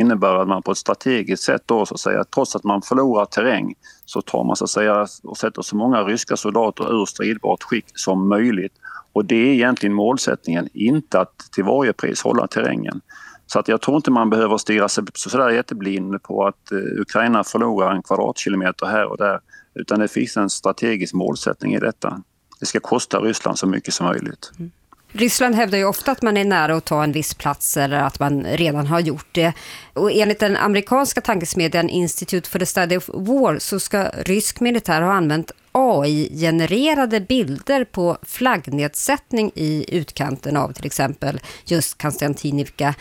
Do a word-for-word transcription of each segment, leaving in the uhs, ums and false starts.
innebär att man på ett strategiskt sätt då, så att säga, trots att man förlorar terräng, så tar man så att säga och sätter så många ryska soldater ur stridbart skick som möjligt. Och det är egentligen målsättningen, inte att till varje pris hålla terrängen. Så att jag tror inte man behöver stirra sig så där jätteblind på att eh, Ukraina förlorar en kvadratkilometer här och där, utan det finns en strategisk målsättning i detta. Det ska kosta Ryssland så mycket som möjligt. Mm. Ryssland hävdar ju ofta att man är nära att ta en viss plats eller att man redan har gjort det. Och enligt den amerikanska tankesmedjan Institute for the Study of War så ska rysk militär ha använt A I-genererade bilder på flaggnedsättning i utkanten av till exempel just Konstantinivka.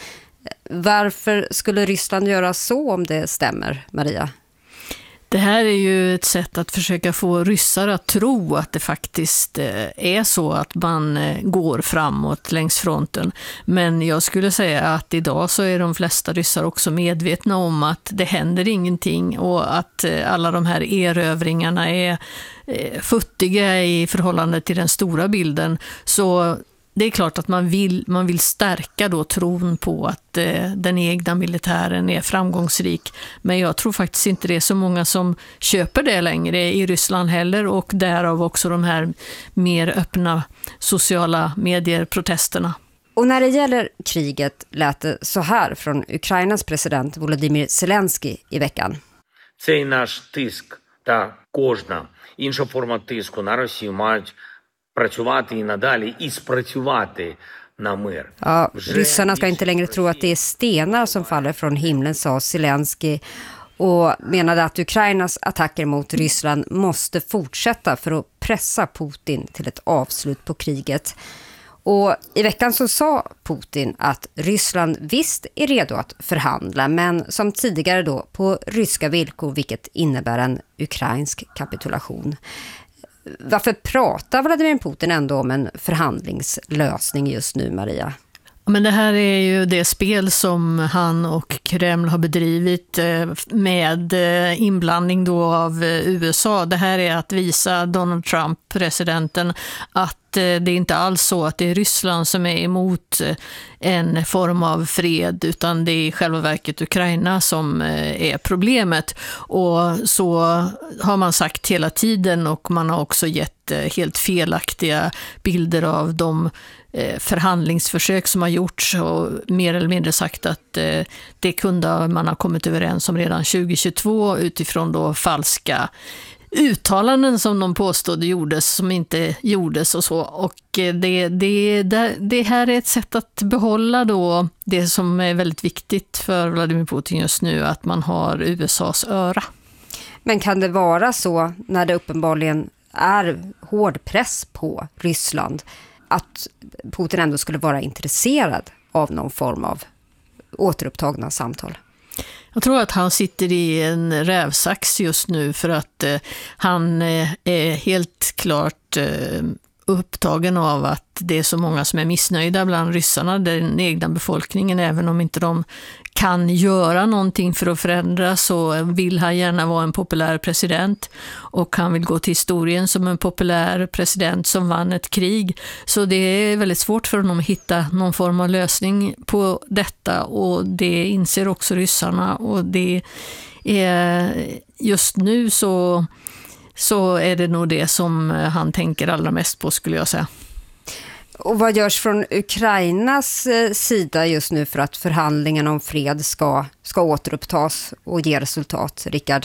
Varför skulle Ryssland göra så om det stämmer, Maria? Det här är ju ett sätt att försöka få ryssar att tro att det faktiskt är så att man går framåt längs fronten. Men jag skulle säga att idag så är de flesta ryssar också medvetna om att det händer ingenting och att alla de här erövringarna är futtiga i förhållande till den stora bilden. Så det är klart att man vill, man vill stärka då tron på att eh, den egna militären är framgångsrik. Men jag tror faktiskt inte det är så många som köper det längre i Ryssland heller, och därav också de här mer öppna sociala medier-protesterna. Och när det gäller kriget lät det så här från Ukrainas president Volodymyr Zelensky i veckan. Цей наш тиск та кожна інша форма тиску на Росію мають працювати і надалі і спрацювати на мир. Ja, ryssarna ska inte längre tro att det är stenar som faller från himlen, sa Zelensky, och menade att Ukrainas attacker mot Ryssland måste fortsätta för att pressa Putin till ett avslut på kriget. Och i veckan så sa Putin att Ryssland visst är redo att förhandla, men som tidigare då på ryska villkor, vilket innebär en ukrainsk kapitulation. Varför pratar Vladimir Putin ändå om en förhandlingslösning just nu, Maria? Men det här är ju det spel som han och Kreml har bedrivit med inblandning då av U S A. Det här är att visa Donald Trump, presidenten, att det är inte alls så att det är Ryssland som är emot en form av fred, utan det är i själva verket Ukraina som är problemet. Och så har man sagt hela tiden, och man har också gett helt felaktiga bilder av de förhandlingsförsök som har gjorts, och mer eller mindre sagt att det kunde man ha kommit överens om redan tjugo tjugotvå utifrån då falska uttalanden som de påstod gjordes som inte gjordes och så. Och det, det, det, det här är ett sätt att behålla då det som är väldigt viktigt för Vladimir Putin just nu, att man har U S A:s öra. Men kan det vara så, när det uppenbarligen är hård press på Ryssland, att Putin ändå skulle vara intresserad av någon form av återupptagna samtal? Jag tror att han sitter i en rävsax just nu, för att eh, han eh, är helt klart eh, upptagen av att det är så många som är missnöjda bland ryssarna, den egna befolkningen. Även om inte de kan göra någonting för att förändra, så vill han gärna vara en populär president, och han vill gå till historien som en populär president som vann ett krig. Så det är väldigt svårt för honom att hitta någon form av lösning på detta, och det inser också ryssarna, och det är just nu så så är det nog det som han tänker allra mest på, skulle jag säga. Och vad görs från Ukrainas sida just nu för att förhandlingarna om fred ska, ska återupptas och ge resultat, Rickard?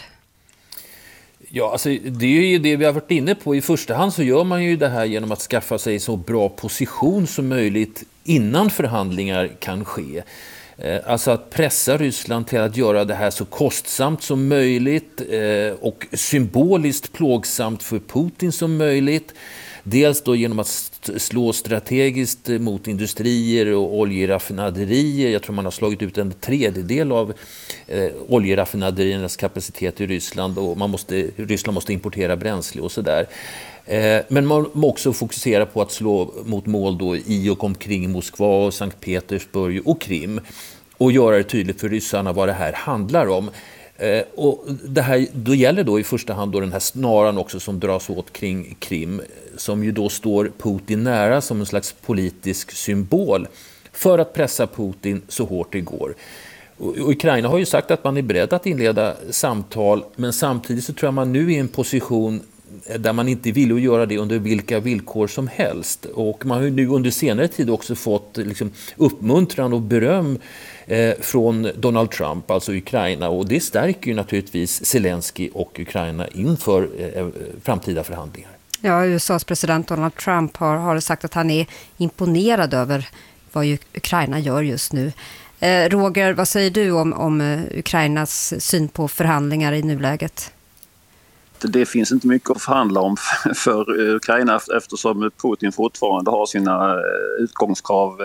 Ja, alltså det är ju det vi har varit inne på. I första hand så gör man ju det här genom att skaffa sig så bra position som möjligt innan förhandlingar kan ske. Alltså att pressa Ryssland till att göra det här så kostsamt som möjligt och symboliskt plågsamt för Putin som möjligt. Dels då genom att slå strategiskt mot industrier och oljeraffinaderier. Jag tror man har slagit ut en tredjedel av eh, oljeraffinaderiernas kapacitet i Ryssland, och man måste, Ryssland måste importera bränsle och sådär. Eh, men man må också fokusera på att slå mot mål då i och omkring Moskva, Sankt Petersburg och Krim, och göra det tydligt för ryssarna vad det här handlar om. Eh, och det här, då gäller då i första hand då den här snaran också som dras åt kring Krim, som ju då står Putin nära som en slags politisk symbol för att pressa Putin så hårt det går. Och Ukraina har ju sagt att man är beredd att inleda samtal, men samtidigt så tror jag man nu är i en position där man inte vill göra det under vilka villkor som helst. Och man har ju nu under senare tid också fått liksom uppmuntran och beröm eh, från Donald Trump, alltså Ukraina. Och det stärker ju naturligtvis Zelensky och Ukraina inför eh, framtida förhandlingar. Ja, U S A:s president Donald Trump har, har sagt att han är imponerad över vad Ukraina gör just nu. Eh, Roger, vad säger du om, om Ukrainas syn på förhandlingar i nuläget? Det finns inte mycket att förhandla om för Ukraina eftersom Putin fortfarande har sina utgångskrav.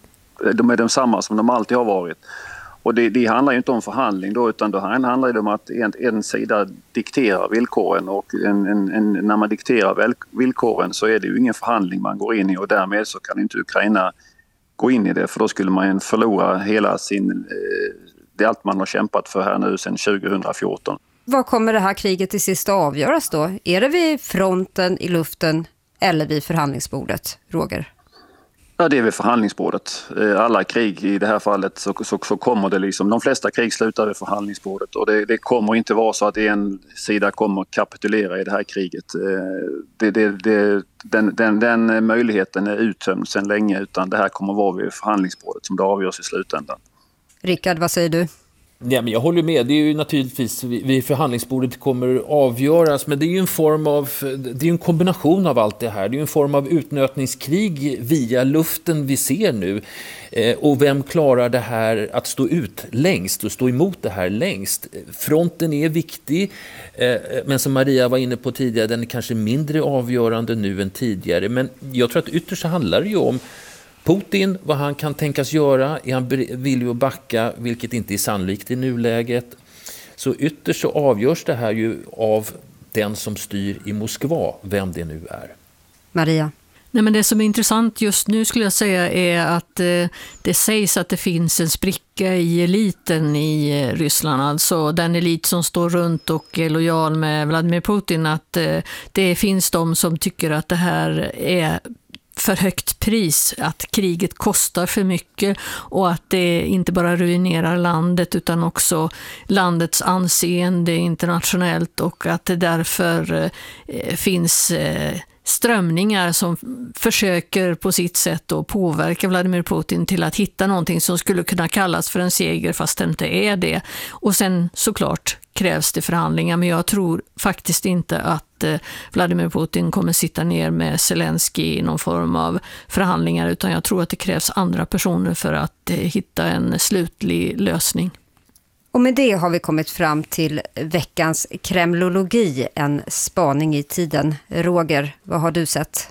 De är de samma som de alltid har varit. Och det, det handlar ju inte om förhandling då, utan det handlar ju om att en, en sida dikterar villkoren, och en, en, en, när man dikterar villkoren så är det ju ingen förhandling man går in i, och därmed så kan inte Ukraina gå in i det, för då skulle man förlora hela sin, det allt man har kämpat för här nu sedan tjugohundrafjorton. Vad kommer det här kriget till sist att avgöras då? Är det vid fronten, i luften eller vid förhandlingsbordet, Roger? Ja, det är vid förhandlingsbordet. Alla krig i det här fallet så, så, så kommer det liksom, de flesta krig slutar vid förhandlingsbordet, och det, det kommer inte vara så att en sida kommer kapitulera i det här kriget. Det, det, det, den, den, den möjligheten är uttömd sedan länge, utan det här kommer vara vid förhandlingsbordet som det avgörs i slutändan. Rickard, vad säger du? Ja, men jag håller med. Det är ju naturligtvis vid förhandlingsbordet kommer avgöras, men det är ju en form av, det är en kombination av allt det här. Det är ju en form av utnötningskrig via luften vi ser nu. Eh, och vem klarar det här att stå ut längst och stå emot det här längst? Fronten är viktig, eh, men som Maria var inne på tidigare, den är kanske mindre avgörande nu än tidigare. Men jag tror att ytterst handlar det ju om Putin, vad han kan tänkas göra. Är han villig att backa, vilket inte är sannolikt i nuläget. Så ytterst så avgörs det här ju av den som styr i Moskva, vem det nu är. Maria? Nej, men det som är intressant just nu skulle jag säga är att eh, det sägs att det finns en spricka i eliten i eh, Ryssland. Alltså den elit som står runt och är lojal med Vladimir Putin. Att eh, det finns de som tycker att det här är för högt pris, att kriget kostar för mycket och att det inte bara ruinerar landet utan också landets anseende internationellt, och att det därför eh, finns eh, strömningar som försöker på sitt sätt att påverka Vladimir Putin till att hitta någonting som skulle kunna kallas för en seger fast det inte är det. Och sen såklart krävs det förhandlingar, men jag tror faktiskt inte att eh, Vladimir Putin kommer sitta ner med Zelensky i någon form av förhandlingar, utan jag tror att det krävs andra personer för att eh, hitta en slutlig lösning. Och med det har vi kommit fram till veckans kremlologi, en spaning i tiden. Roger, vad har du sett?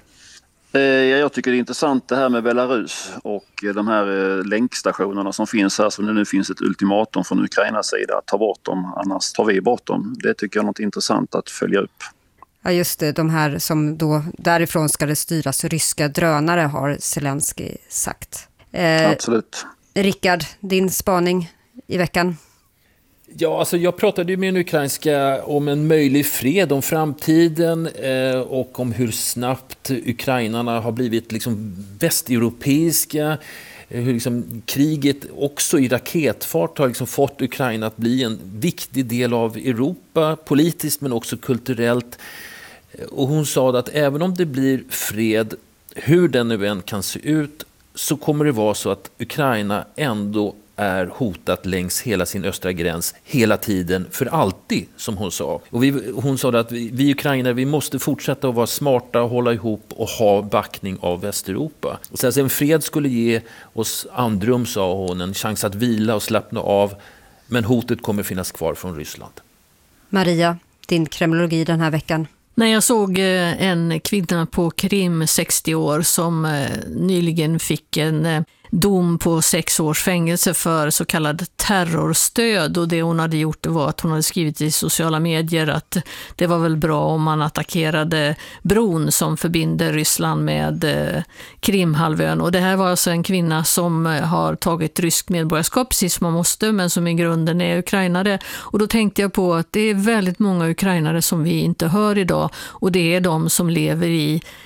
Jag tycker det är intressant det här med Belarus och de här länkstationerna som finns här, som det nu finns ett ultimatum från Ukrainas sida att ta bort dem, annars tar vi bort dem. Det tycker jag är något intressant att följa upp. Ja, just det, de här som då därifrån ska det styras ryska drönare, har Zelensky sagt. Eh, Absolut. Rickard, din spaning i veckan? Ja, alltså jag pratade ju med en ukrainska om en möjlig fred, om framtiden eh, och om hur snabbt ukrainarna har blivit liksom västeuropeiska. Eh, hur liksom kriget också i raketfart har liksom fått Ukraina att bli en viktig del av Europa, politiskt men också kulturellt. Och hon sa att även om det blir fred, hur den nu än kan se ut, så kommer det vara så att Ukraina ändå är hotat längs hela sin östra gräns hela tiden, för alltid, som hon sa. Och vi, hon sa att vi, vi ukrainare, vi måste fortsätta att vara smarta och hålla ihop och ha backning av Västeuropa. Och så alltså, en fred skulle ge oss andrum, sa hon, en chans att vila och slappna av, men hotet kommer finnas kvar från Ryssland. Maria, din kremlologi den här veckan? När jag såg en kvinna på Krim, sextio år, som nyligen fick en dom på sex års fängelse för så kallad terrorstöd, och det hon hade gjort var att hon hade skrivit i sociala medier att det var väl bra om man attackerade bron som förbinder Ryssland med Krimhalvön. Och det här var alltså en kvinna som har tagit rysk medborgarskap precis som man måste, men som i grunden är ukrainare. Och då tänkte jag på att det är väldigt många ukrainare som vi inte hör idag, och det är de som lever i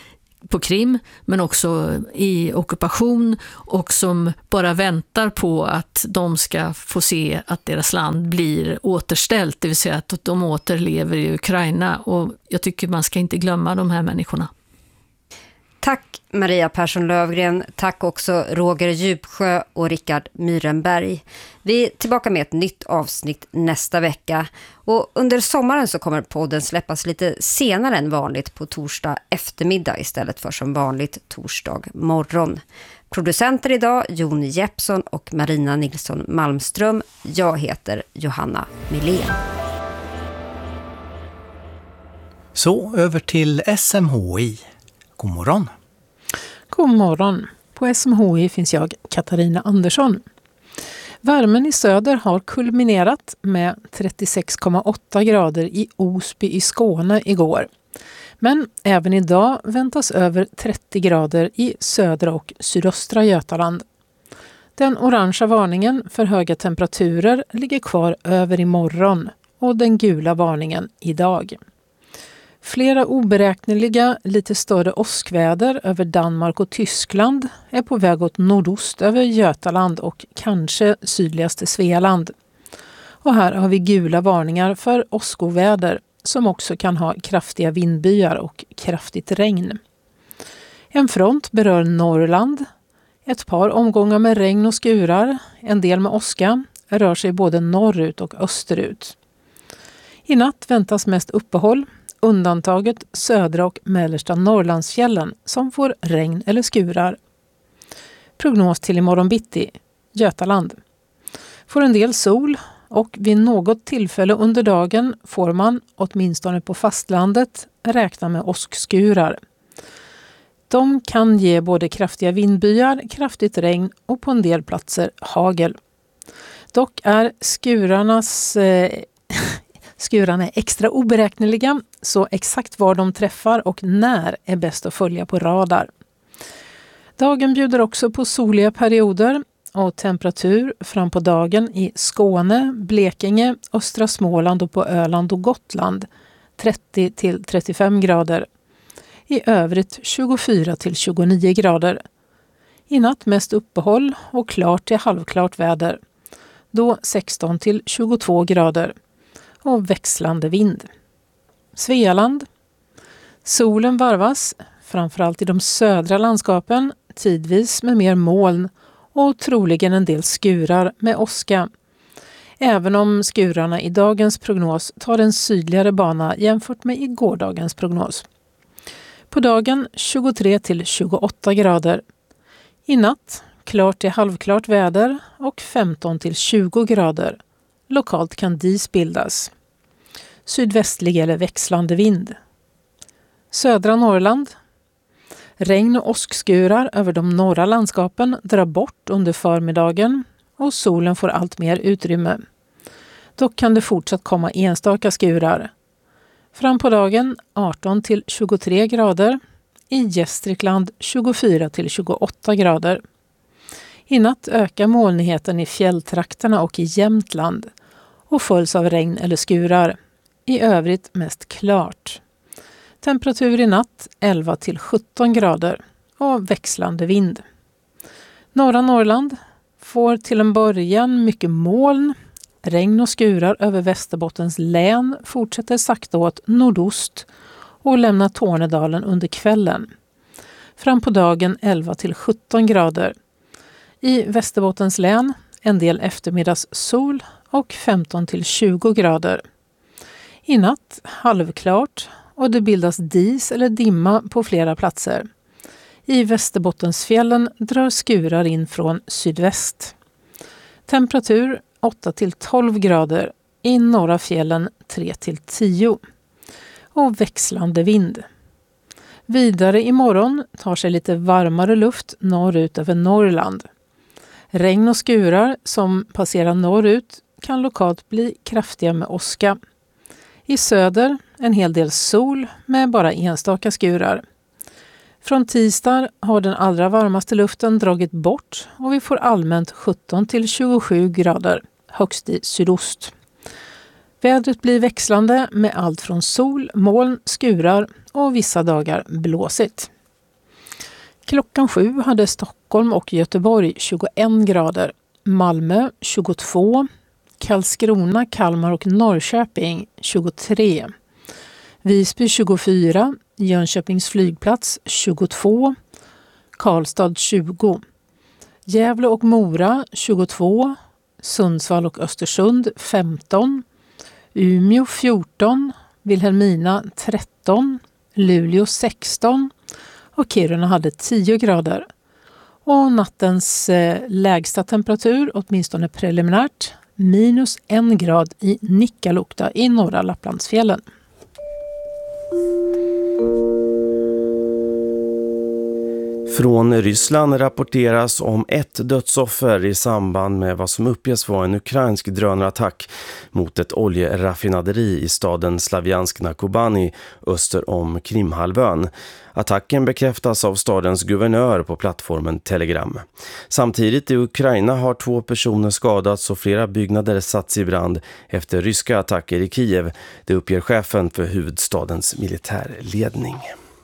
på Krim men också i ockupation och som bara väntar på att de ska få se att deras land blir återställt, det vill säga att de återlever i Ukraina, och jag tycker man ska inte glömma de här människorna. Tack Maria Persson Lövgren, tack också Roger Djupsjö och Rickard Myrenberg. Vi är tillbaka med ett nytt avsnitt nästa vecka, och under sommaren så kommer podden släppas lite senare än vanligt på torsdag eftermiddag istället för som vanligt torsdag morgon. Producenter idag Jon Jeppsson och Marina Nilsson Malmström. Jag heter Johanna Milén. Så över till S M H I. God morgon. God morgon. På S M H I finns jag, Katarina Andersson. Värmen i söder har kulminerat med trettiosex komma åtta grader i Osby i Skåne igår. Men även idag väntas över trettio grader i södra och sydöstra Götaland. Den orangea varningen för höga temperaturer ligger kvar över imorgon och den gula varningen idag. Flera oberäkneliga, lite större åskväder över Danmark och Tyskland är på väg åt nordost över Götaland och kanske sydligaste Svealand. Och här har vi gula varningar för åskoväder som också kan ha kraftiga vindbyar och kraftigt regn. En front berör Norrland. Ett par omgångar med regn och skurar, en del med åska, rör sig både norrut och österut. I natt väntas mest uppehåll. Undantaget södra och mellersta Norrlandsfjällen som får regn eller skurar. Prognos till imorgon bitti. Götaland. Får en del sol och vid något tillfälle under dagen får man, åtminstone på fastlandet, räkna med åskskurar. De kan ge både kraftiga vindbyar, kraftigt regn och på en del platser hagel. Dock är skurarnas... Eh, Skurarna är extra oberäkneliga, så exakt var de träffar och när är bäst att följa på radar. Dagen bjuder också på soliga perioder och temperatur fram på dagen i Skåne, Blekinge, östra Småland och på Öland och Gotland trettio till trettiofem grader. I övrigt tjugofyra till tjugonio grader. I natt mest uppehåll och klart till halvklart väder. Då sexton till tjugotvå grader. Och växlande vind. Svealand. Solen varvas, framförallt i de södra landskapen, tidvis med mer moln och troligen en del skurar med åska. Även om skurarna i dagens prognos tar en sydligare bana jämfört med i gårdagens prognos. På dagen tjugotre till tjugoåtta grader. I natt klart till halvklart väder och femton till tjugo grader. Lokalt kan dis bildas. Sydvästlig eller växlande vind. Södra Norrland. Regn och åskskurar över de norra landskapen drar bort under förmiddagen och solen får allt mer utrymme. Dock kan det fortsatt komma enstaka skurar. Fram på dagen arton till tjugotre grader. I Gästrikland tjugofyra till tjugoåtta grader. I natt ökar molnigheten i fjälltrakterna och i Jämtland och följs av regn eller skurar. I övrigt mest klart. Temperatur i natt elva till sjutton grader och växlande vind. Norra Norrland får till en början mycket moln. Regn och skurar över Västerbottens län fortsätter sakta åt nordost och lämnar Tornedalen under kvällen. Fram på dagen elva till sjutton grader. I Västerbottens län en del eftermiddags sol och femton till tjugo grader. I natt halvklart och det bildas dis eller dimma på flera platser. I Västerbottensfjällen drar skurar in från sydväst. Temperatur åtta till tolv grader, i norra fjällen tre till tio. Och växlande vind. Vidare imorgon tar sig lite varmare luft norrut över Norrland. Regn och skurar som passerar norrut kan lokalt bli kraftiga med åska. I söder en hel del sol med bara enstaka skurar. Från tisdag har den allra varmaste luften dragit bort och vi får allmänt sjutton till tjugosju grader, högst i sydost. Vädret blir växlande med allt från sol, moln, skurar och vissa dagar blåsigt. Klockan sju hade Stockholm och Göteborg tjugoen grader, Malmö tjugotvå, Karlskrona, Kalmar och Norrköping tjugotre, Visby tjugofyra, Jönköpings flygplats tjugotvå, Karlstad tjugo, Gävle och Mora tjugotvå, Sundsvall och Östersund femton, Umeå fjorton, Vilhelmina tretton, Luleå sexton och Kiruna hade tio grader. Och nattens eh, lägsta temperatur, åtminstone preliminärt, minus en grad i Nikkaluokta i norra Lapplandsfjällen. Från Ryssland rapporteras om ett dödsoffer i samband med vad som uppges vara en ukrainsk drönarattack mot ett oljeraffinaderi i staden Slaviansk na Kubani öster om Krimhalvön. Attacken bekräftas av stadens guvernör på plattformen Telegram. Samtidigt i Ukraina har två personer skadats och flera byggnader satts i brand efter ryska attacker i Kiev. Det uppger chefen för huvudstadens militärledning.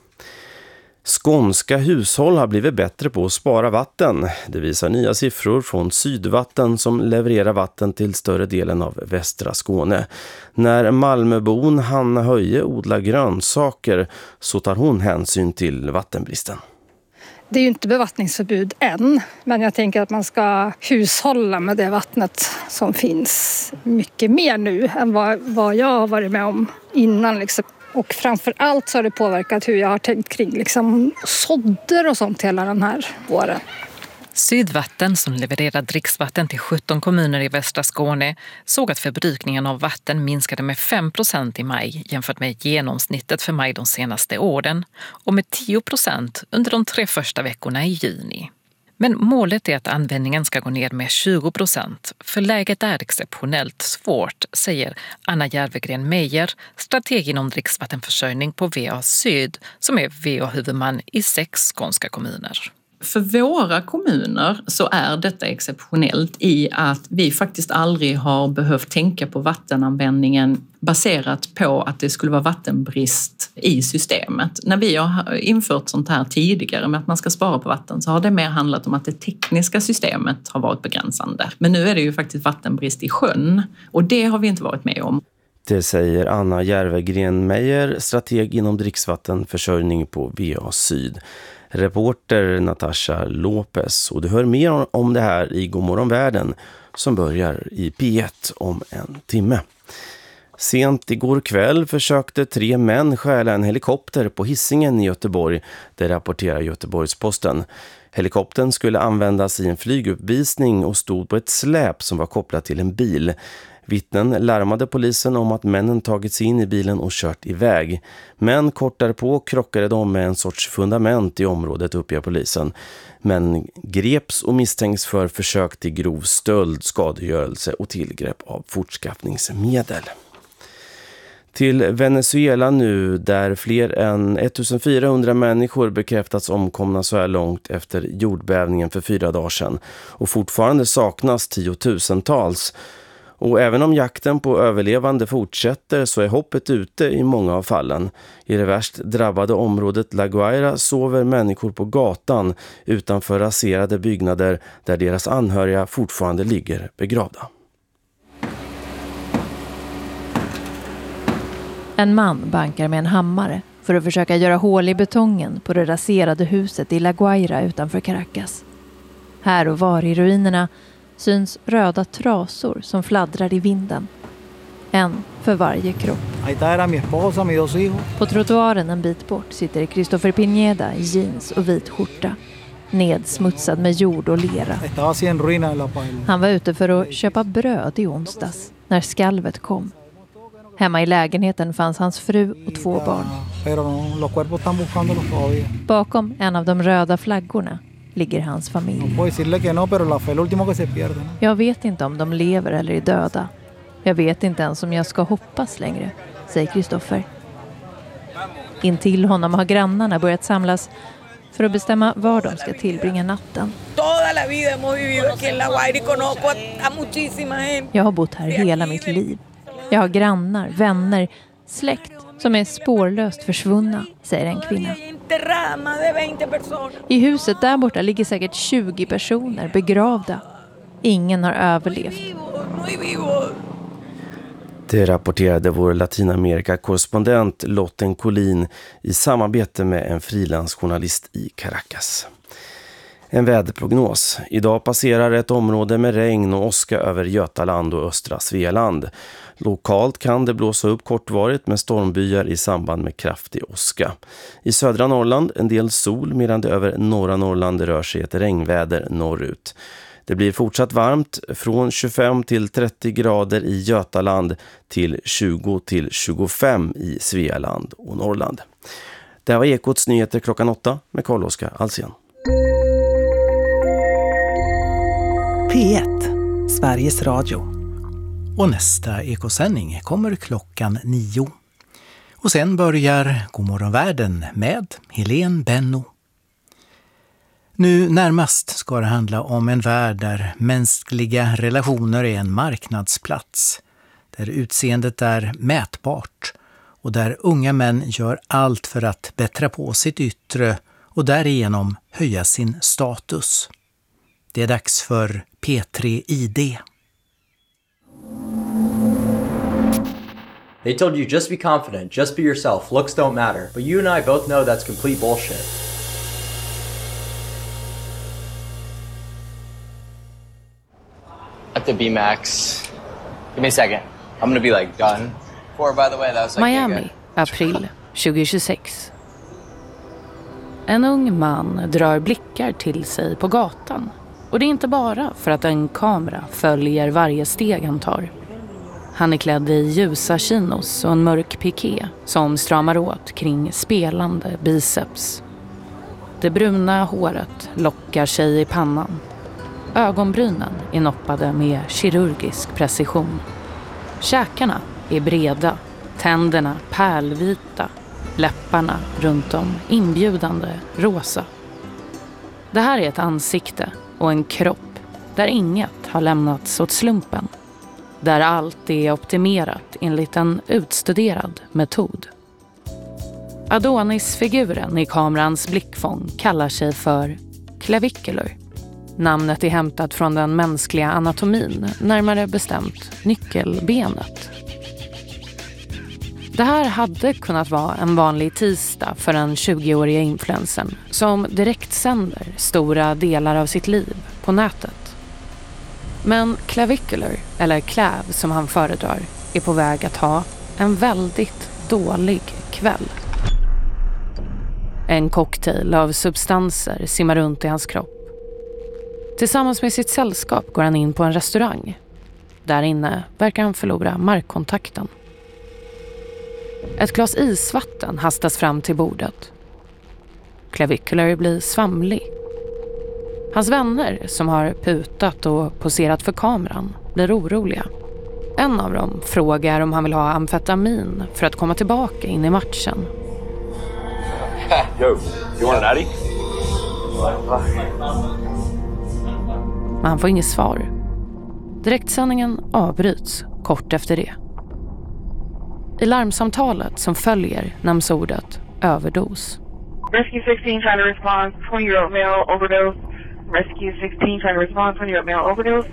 Skånska hushåll har blivit bättre på att spara vatten. Det visar nya siffror från Sydvatten som levererar vatten till större delen av västra Skåne. När Malmöbon Hanna Höje odlar grönsaker så tar hon hänsyn till vattenbristen. Det är ju inte bevattningsförbud än, men jag tänker att man ska hushålla med det vattnet som finns mycket mer nu än vad, vad jag har varit med om innan liksom. Och framför allt så har det påverkat hur jag har tänkt kring liksom sådder och sånt hela den här våren. Sydvatten, som levererar dricksvatten till sjutton kommuner i västra Skåne, såg att förbrukningen av vatten minskade med fem procent i maj jämfört med genomsnittet för maj de senaste åren och med tio procent under de tre första veckorna i juni. Men målet är att användningen ska gå ner med tjugo procent, för läget är exceptionellt svårt, säger Anna Järvegren Meijer, strateg inom dricksvattenförsörjning på V A Syd, som är V A-huvudman i sex skånska kommuner. För våra kommuner så är detta exceptionellt i att vi faktiskt aldrig har behövt tänka på vattenanvändningen baserat på att det skulle vara vattenbrist i systemet. När vi har infört sånt här tidigare med att man ska spara på vatten så har det mer handlat om att det tekniska systemet har varit begränsande. Men nu är det ju faktiskt vattenbrist i sjön och det har vi inte varit med om. Det säger Anna Järvegren Meijer, strateg inom dricksvattenförsörjning på V A Syd. Reporter Natasha Lopez, och du hör mer om det här i Godmorgon Världen som börjar i P ett om en timme. Sent igår kväll försökte tre män stjäla en helikopter på Hisingen i Göteborg, det rapporterar Göteborgs-Posten. Helikoptern skulle användas i en flyguppvisning och stod på ett släp som var kopplat till en bil. Vittnen larmade polisen om att männen tagit sig in i bilen och kört iväg. Men kort därpå krockade de med en sorts fundament i området, uppger polisen. Men greps och misstänks för försök till grov stöld, skadegörelse och tillgrepp av fortskaffningsmedel. Till Venezuela nu, där fler än ettusenfyrahundra människor bekräftats omkomna så här långt efter jordbävningen för fyra dagar sedan. Och fortfarande saknas tiotusentals. Och även om jakten på överlevande fortsätter så är hoppet ute i många av fallen. I det värst drabbade området La Guaira sover människor på gatan utanför raserade byggnader där deras anhöriga fortfarande ligger begravda. En man bankar med en hammare för att försöka göra hål i betongen på det raserade huset i La Guaira utanför Caracas. Här och var i ruinerna syns röda trasor som fladdrar i vinden. En för varje kropp. På trottoaren en bit bort sitter Christopher Pineda i jeans och vit skjorta. Nedsmutsad med jord och lera. Han var ute för att köpa bröd i onsdags när skalvet kom. Hemma i lägenheten fanns hans fru och två barn. Bakom en av de röda flaggorna ligger hans familj. Jag vet inte om de lever eller är döda. Jag vet inte ens om jag ska hoppas längre, säger Christopher. Intill honom har grannarna börjat samlas för att bestämma var de ska tillbringa natten. Jag har bott här hela mitt liv. Jag har grannar, vänner, släkt som är spårlöst försvunna, säger en kvinna. I huset där borta ligger säkert tjugo personer begravda. Ingen har överlevt. Det rapporterade vår Latinamerika-korrespondent Lotten Collin i samarbete med en frilansjournalist i Caracas. En väderprognos. Idag passerar ett område med regn och åska över Götaland och östra Svealand. Lokalt kan det blåsa upp kortvarigt med stormbyar i samband med kraftig åska. I södra Norrland en del sol medan det över norra Norrland rör sig ett regnväder norrut. Det blir fortsatt varmt från tjugofem till trettio grader i Götaland till tjugo till tjugofem i Svealand och Norrland. Det här var Ekots nyheter klockan åtta med Carl-Oskar Alsen. P ett, Sveriges Radio. Och nästa ekosändning kommer klockan nio. Och sen börjar Godmorgonvärlden med Helene Benno. Nu närmast ska det handla om en värld där mänskliga relationer är en marknadsplats. Där utseendet är mätbart och där unga män gör allt för att bättra på sitt yttre och därigenom höja sin status. Det är dags för P tre I D. They told you just be confident, just be yourself, looks don't matter. But you and I both know that's complete bullshit. At the B-Max. Give me a second. I'm gonna be like done. Four, by the way, that was like Miami, april tjugohundratjugosex. En ung man drar blickar till sig på gatan. Och det är inte bara för att en kamera följer varje steg han tar. Han är klädd i ljusa chinos och en mörk piké som stramar åt kring spelande biceps. Det bruna håret lockar sig i pannan. Ögonbrynen är noppade med kirurgisk precision. Käkarna är breda, tänderna pärlvita, läpparna runt om inbjudande rosa. Det här är ett ansikte och en kropp där inget har lämnats åt slumpen. Där allt är optimerat enligt en utstuderad metod. Adonis-figuren i kamerans blickfång kallar sig för clavicular. Namnet är hämtat från den mänskliga anatomin, närmare bestämt nyckelbenet. Det här hade kunnat vara en vanlig tisdag för den tjugoåriga influencern som direkt sänder stora delar av sitt liv på nätet. Men clavicular, eller clav som han föredrar, är på väg att ha en väldigt dålig kväll. En cocktail av substanser simmar runt i hans kropp. Tillsammans med sitt sällskap går han in på en restaurang. Där inne verkar han förlora markkontakten. Ett glas isvatten hastas fram till bordet. Clavicular blir svamlig. Hans vänner som har putat och poserat för kameran blir oroliga. En av dem frågar om han vill ha amfetamin för att komma tillbaka in i matchen. Yo, you want an Addy? Men han får inget svar. Direktsändningen avbryts kort efter det. I larmsamtalet som följer nämns ordet överdos. Rescue sexton trying to respond, twenty-year-old male overdose. Rescue sexton trying to respond, twenty-year-old male overdose.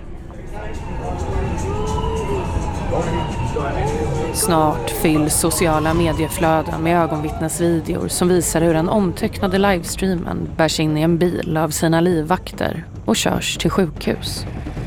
Snart fylls sociala medieflöden med ögonvittnesvideor som visar hur den omtecknade livestreamen bärs in i en bil av sina livvakter och körs till sjukhus.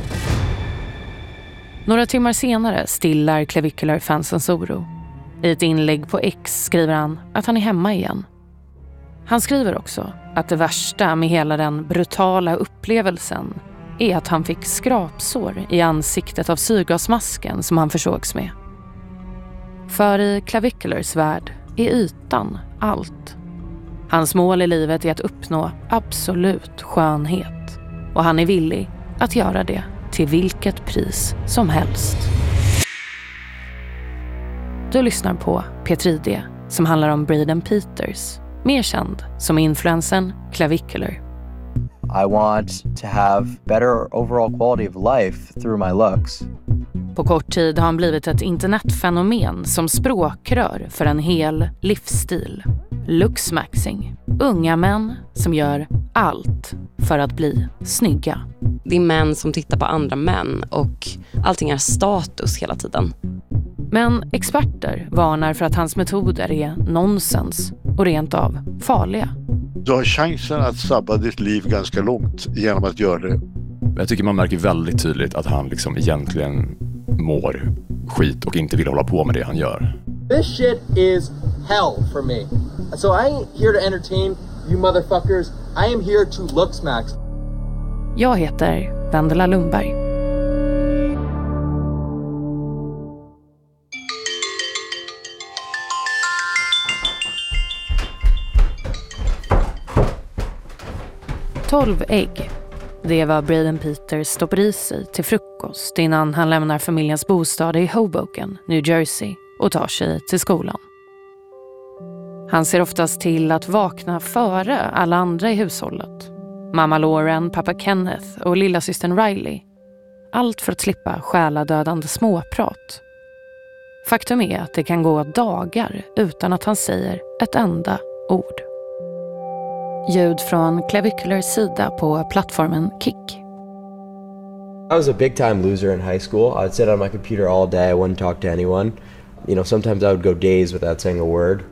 Några timmar senare stillar Clavicular-fansens oro. I ett inlägg på X skriver han att han är hemma igen. Han skriver också att det värsta med hela den brutala upplevelsen är att han fick skrapsår i ansiktet av syrgasmasken som han försågs med. För i Claviculars värld är ytan allt. Hans mål i livet är att uppnå absolut skönhet. Och han är villig att göra det till vilket pris som helst. Du lyssnar på P tre I D som handlar om Braden Peters, mer känd som influensen Clavicular. I want to have better overall quality of life through my looks. På kort tid har han blivit ett internetfenomen som språkrör för en hel livsstil, looksmaxing. Unga män som gör allt för att bli snygga. Det är män som tittar på andra män och allting är status hela tiden. Men experter varnar för att hans metoder är nonsens och rent av farliga. Du har chansen att sabba ditt liv ganska långt genom att göra det. Jag tycker man märker väldigt tydligt att han liksom egentligen mår skit och inte vill hålla på med det han gör. This shit is hell for me. So I ain't here to entertain you motherfuckers. I am here to look smacks. Jag heter Vendela Lundberg. Tolv ägg. Det var Braden Peters stoppar i sig till frukost innan han lämnar familjens bostad i Hoboken, New Jersey och tar sig till skolan. Han ser oftast till att vakna före alla andra i hushållet. Mamma Lauren, pappa Kenneth och lilla systern Riley. Allt för att slippa själadödande småprat. Faktum är att det kan gå dagar utan att han säger ett enda ord. Ljud från Claviculars sida på plattformen Kik. I was a big time loser in high school. I'd sit on my computer all day. I wouldn't talk to anyone. You know, sometimes I would go days without saying a word.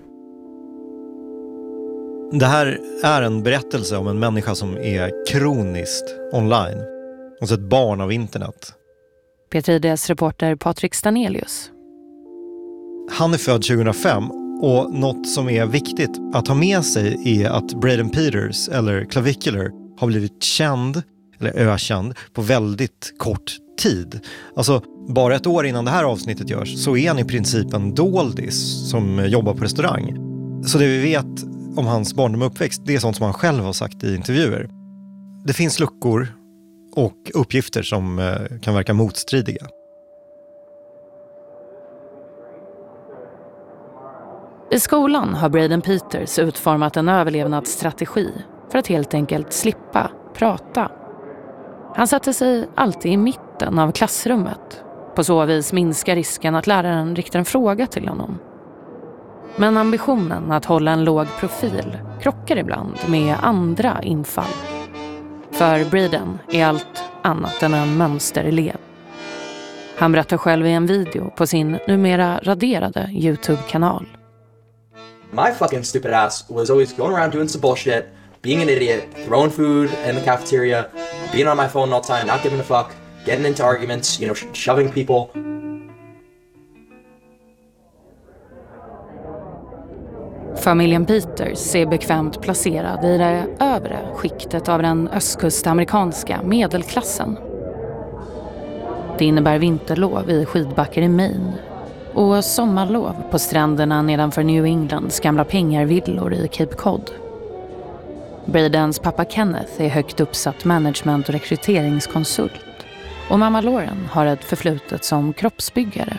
Det här är en berättelse om en människa som är kroniskt online. Alltså ett barn av internet. P tre D:s reporter Patrik Stanelius. Han är född tjugohundrafem och något som är viktigt att ha med sig är att Braden Peters eller Clavicular har blivit känd eller ökänd på väldigt kort tid. Alltså bara ett år innan det här avsnittet görs så är han i princip en doldis som jobbar på restaurang. Så det vi vet om hans barndom och uppväxt, det är sånt som han själv har sagt i intervjuer. Det finns luckor och uppgifter som kan verka motstridiga. I skolan har Braden Peters utformat en överlevnadsstrategi för att helt enkelt slippa prata. Han satte sig alltid i mitten av klassrummet. På så vis minskar risken att läraren riktar en fråga till honom. Men ambitionen att hålla en låg profil krockar ibland med andra infall. För Braden är allt annat än en mönsterelev. Han berättar själv i en video på sin numera raderade YouTube-kanal. My fucking stupid ass was always going around doing some bullshit, being an idiot, throwing food in the cafeteria, being on my phone all the time, not giving a fuck, getting into arguments, you know, sh- shoving people. Familjen Peters är bekvämt placerad i det övre skiktet av den östkustamerikanska medelklassen. Det innebär vinterlov i skidbackar i Maine och sommarlov på stränderna nedanför New Englands gamla pengarvillor i Cape Cod. Bradens pappa Kenneth är högt uppsatt management- och rekryteringskonsult och mamma Lauren har ett förflutet som kroppsbyggare.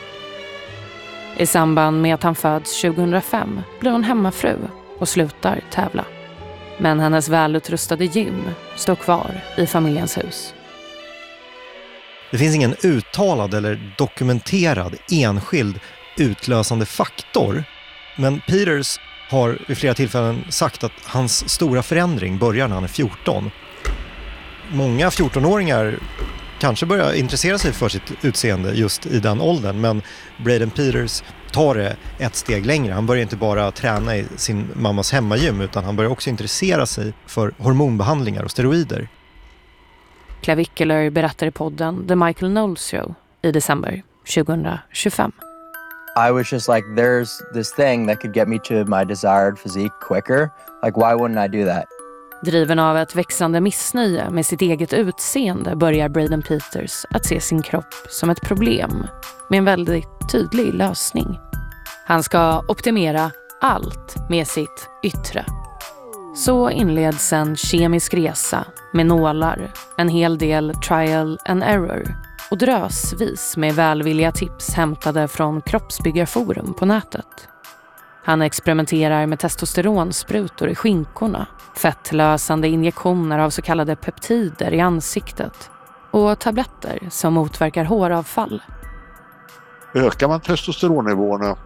I samband med att han föds tjugohundrafem blir hon hemmafru och slutar tävla. Men hennes välutrustade gym står kvar i familjens hus. Det finns ingen uttalad eller dokumenterad enskild utlösande faktor. Men Peters har vid flera tillfällen sagt att hans stora förändring börjar när han är fjorton. Många fjortonåringar kanske börjar intressera sig för sitt utseende just i den åldern. Men Braden Peters tar det ett steg längre. Han börjar inte bara träna i sin mammas hemmagym utan han börjar också intressera sig för hormonbehandlingar och steroider. Clavicular berättar i podden The Michael Knowles Show i december tjugohundratjugofem. I was just like, there's this thing that could get me to my desired physique quicker. Like, why wouldn't I do that? Driven av ett växande missnöje med sitt eget utseende börjar Braden Peters att se sin kropp som ett problem med en väldigt tydlig lösning. Han ska optimera allt med sitt yttre. Så inleds en kemisk resa med nålar, en hel del trial and error och drösvis med välvilliga tips hämtade från kroppsbyggarforum på nätet. Han experimenterar med testosteronsprutor i skinkorna, fettlösande injektioner av så kallade peptider i ansiktet och tabletter som motverkar håravfall. Ökar man testosteronnivåerna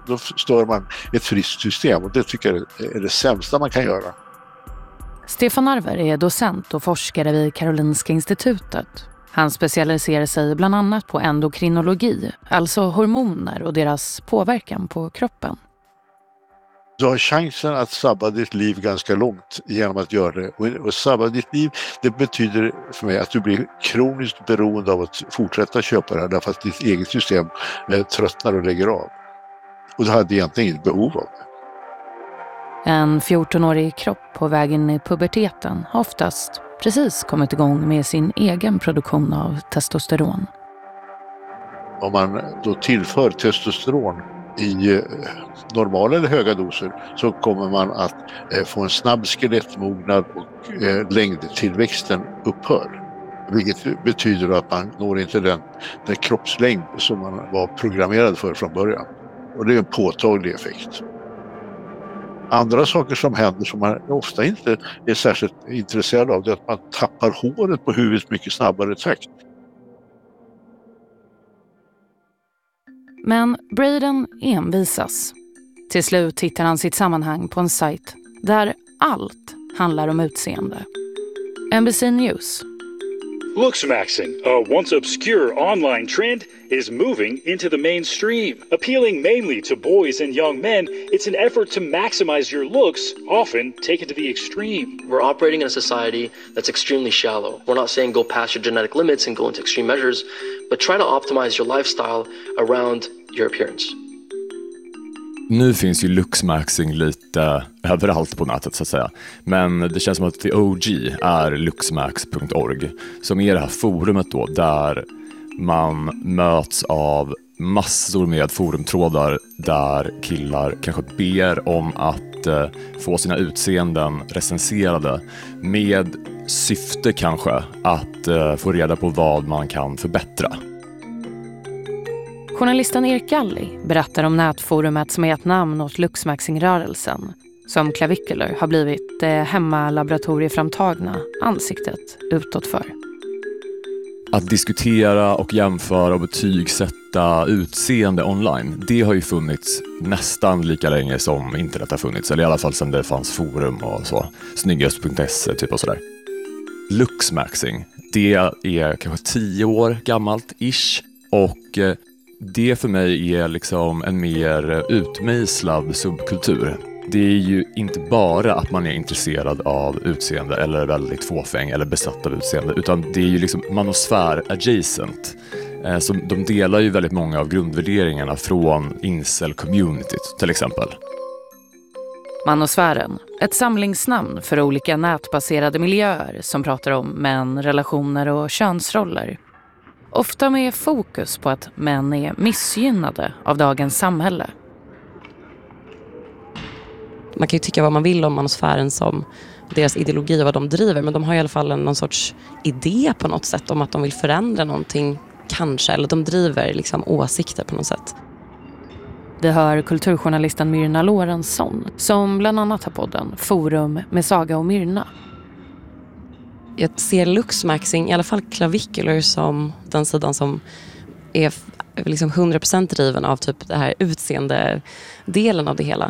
Då stör man ett friskt system och det tycker jag är det sämsta man kan göra. Stefan Arver är docent och forskare vid Karolinska institutet. Han specialiserar sig bland annat på endokrinologi, alltså hormoner och deras påverkan på kroppen. Du har chansen att sabba ditt liv ganska långt genom att göra det. Och, och sabba ditt liv, det betyder för mig att du blir kroniskt beroende av att fortsätta köpa det här därför att ditt eget system eh, tröttnar och lägger av. Och du hade egentligen inget behov av det. En fjortonårig kropp på vägen i puberteten har oftast precis kommit igång med sin egen produktion av testosteron. Om man då tillför testosteron i normala eller höga doser så kommer man att få en snabb skelettmognad och längdtillväxten upphör. Vilket betyder att man når inte den, den kroppslängd som man var programmerad för från början. Och det är en påtaglig effekt. Andra saker som händer som man ofta inte är särskilt intresserad av, det är att man tappar håret på huvudet mycket snabbare takt. Men Braden envisas. Till slut hittar han sitt sammanhang på en sajt där allt handlar om utseende. N B C News. Looksmaxing, a once obscure online trend, is moving into the mainstream. Appealing mainly to boys and young men, it's an effort to maximize your looks, often taken to the extreme. We're operating in a society that's extremely shallow. We're not saying go past your genetic limits and go into extreme measures, but try to optimize your lifestyle around your appearance. Nu finns ju Looksmaxing lite överallt på nätet så att säga. Men det känns som att the O G är looksmax punkt org som är det här forumet då där man möts av massor med forumtrådar där killar kanske ber om att eh, få sina utseenden recenserade med syfte kanske att eh, få reda på vad man kan förbättra. Journalisten Erik Galli berättar om nätforumet som är ett namn åt Looksmaxing-rörelsen som Clavicular har blivit det hemmalaboratorieframtagna ansiktet utåt för. Att diskutera och jämföra och betygsätta utseende online, det har ju funnits nästan lika länge som internet har funnits, eller i alla fall sedan det fanns forum och så, snyggast punkt se typ och sådär. Looksmaxing, det är kanske tio år gammalt ish och det för mig är liksom en mer utmejslad subkultur. Det är ju inte bara att man är intresserad av utseende eller väldigt fåfäng eller besatt av utseende, utan det är ju liksom manosfär adjacent. Så de delar ju väldigt många av grundvärderingarna från incel-communityt till exempel. Manosfären, ett samlingsnamn för olika nätbaserade miljöer som pratar om män, relationer och könsroller. Ofta med fokus på att män är missgynnade av dagens samhälle. Man kan ju tycka vad man vill om manosfären som deras ideologi och vad de driver, men de har i alla fall en, någon sorts idé på något sätt om att de vill förändra någonting kanske, eller de driver liksom åsikter på något sätt. Vi hör kulturjournalisten Myrna Lorentzon som bland annat har podden Forum med Saga och Myrna. Jag ser Looksmaxing, i alla fall Clavicular, som den sidan som är liksom hundra procent driven av typ det här utseende delen av det hela.